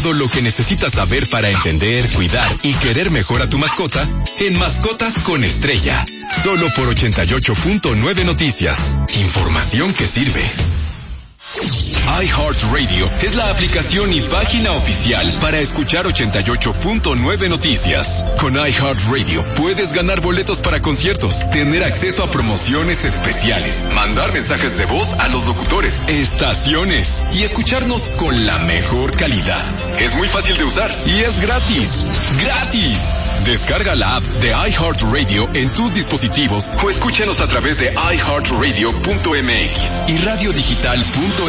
todo lo que necesitas saber para entender, cuidar y querer mejor a tu mascota en Mascotas con Estrella. Solo por 88.9 Noticias. Información que sirve. iHeartRadio es la aplicación y página oficial para escuchar 88.9 Noticias. Con iHeartRadio puedes ganar boletos para conciertos, tener acceso a promociones especiales, mandar mensajes de voz a los locutores, estaciones y escucharnos con la mejor calidad. Es muy fácil de usar y es gratis. ¡Gratis! Descarga la app de iHeartRadio en tus dispositivos o escúchanos a través de iHeartRadio.mx y radiodigital.mx.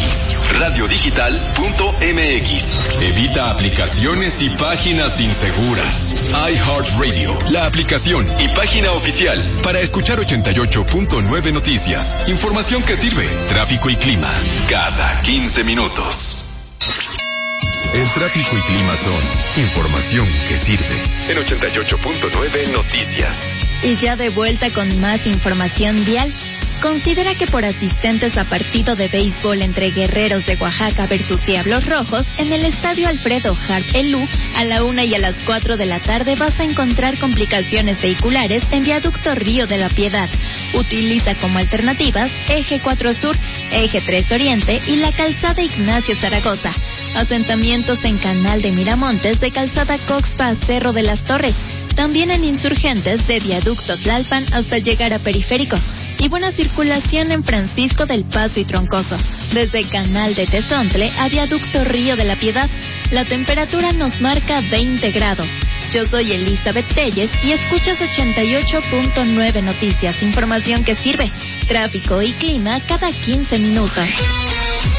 Radiodigital.mx. Evita aplicaciones y páginas inseguras. iHeartRadio, la aplicación y página oficial para escuchar 88.9 Noticias. Información que sirve. Tráfico y clima cada 15 minutos. El tráfico y clima son información que sirve. En 88.9 Noticias. Y ya de vuelta con más información vial. Considera que por asistentes a partido de béisbol entre Guerreros de Oaxaca versus Diablos Rojos, en el estadio Alfredo Harp Elú, a la 1 y a las 4 de la tarde vas a encontrar complicaciones vehiculares en Viaducto Río de la Piedad. Utiliza como alternativas Eje 4 Sur, Eje 3 Oriente y la calzada Ignacio Zaragoza. Asentamientos en Canal de Miramontes de calzada Coxpa a Cerro de las Torres. También en Insurgentes de Viaducto Tlalpan hasta llegar a Periférico. Y buena circulación en Francisco del Paso y Troncoso, desde Canal de Tezontle a Viaducto Río de la Piedad. La temperatura nos marca 20 grados. Yo soy Elizabeth Telles y escuchas 88.9 Noticias, información que sirve. Tráfico y clima cada 15 minutos.